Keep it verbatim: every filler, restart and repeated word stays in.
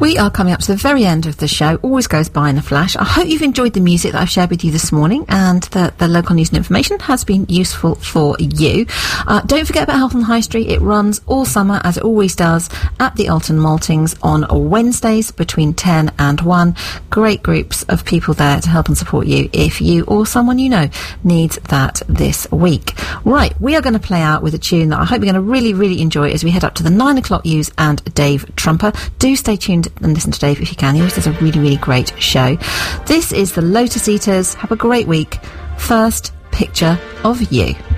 We are coming up to the very end of the show. Always goes by in a flash. I hope you've enjoyed the music that I've shared with you this morning and that the local news and information has been useful for you. Uh, don't forget about Health on the High Street. It runs all summer, as it always does, at the Alton Maltings on Wednesdays between ten and one. Great groups of people there to help and support you if you or someone you know needs that this week. Right, we are going to play out with a tune that I hope you're going to really, really enjoy as we head up to the nine o'clock news and Dave Trumper. Do stay tuned and listen to Dave if you can. He always does a really, really great show. This is the Lotus Eaters. Have a great week. First Picture of You.